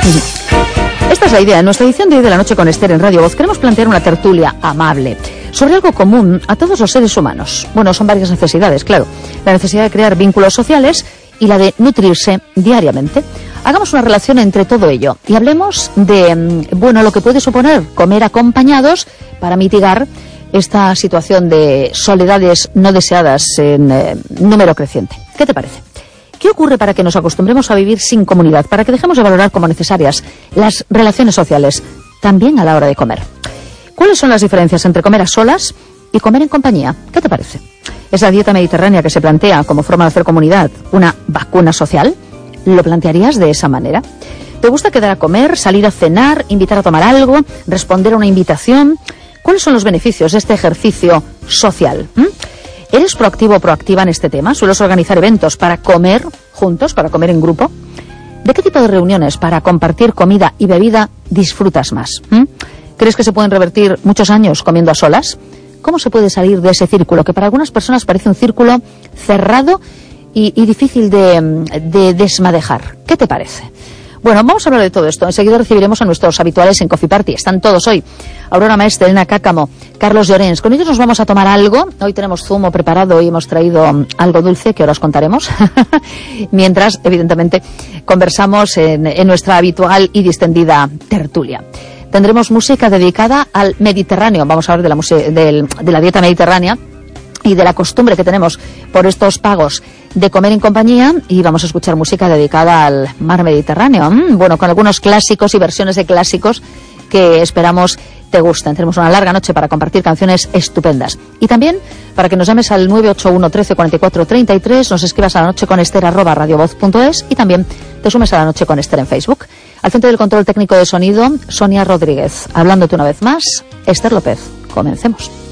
Esta es la idea. En nuestra edición de hoy de La Noche con Esther en Radio Voz queremos plantear una tertulia amable sobre algo común a todos los seres humanos. Bueno, son varias necesidades, claro. La necesidad de crear vínculos sociales y la de nutrirse diariamente. Hagamos una relación entre todo ello y hablemos de, lo que puede suponer comer acompañados para mitigar esta situación de soledades no deseadas en número creciente. ¿Qué te parece? ¿Qué ocurre para que nos acostumbremos a vivir sin comunidad? Para que dejemos de valorar como necesarias las relaciones sociales, también a la hora de comer. ¿Cuáles son las diferencias entre comer a solas y comer en compañía? ¿Qué te parece? ¿Es la dieta mediterránea que se plantea como forma de hacer comunidad una vacuna social? ¿Lo plantearías de esa manera? ¿Te gusta quedar a comer, salir a cenar, invitar a tomar algo, responder a una invitación? ¿Cuáles son los beneficios de este ejercicio social? ¿Eres proactivo o proactiva en este tema? ¿Sueles organizar eventos para comer juntos, para comer en grupo? ¿De qué tipo de reuniones para compartir comida y bebida disfrutas más? ¿Crees que se pueden revertir muchos años comiendo a solas? ¿Cómo se puede salir de ese círculo que para algunas personas parece un círculo cerrado y difícil de desmadejar? ¿Qué te parece? Bueno, vamos a hablar de todo esto. Enseguida recibiremos a nuestros habituales en Coffee Party. Están todos hoy. Aurora Maestre, Elena Cácamo, Carlos Llorens. Con ellos nos vamos a tomar algo. Hoy tenemos zumo preparado y hemos traído algo dulce que ahora os contaremos. Mientras, evidentemente, conversamos en nuestra habitual y distendida tertulia. Tendremos música dedicada al Mediterráneo. Vamos a hablar de la dieta mediterránea y de la costumbre que tenemos por estos pagos de comer en compañía, y vamos a escuchar música dedicada al mar Mediterráneo. Bueno, con algunos clásicos y versiones de clásicos que esperamos te gusten. Tenemos una larga noche para compartir canciones estupendas. Y también para que nos llames al 981 13 44 33, nos escribas a lanocheconester@radiovoz.es y también te sumes a La Noche con Esther en Facebook. Al frente del control técnico de sonido, Sonia Rodríguez. Hablándote una vez más, Esther López. Comencemos.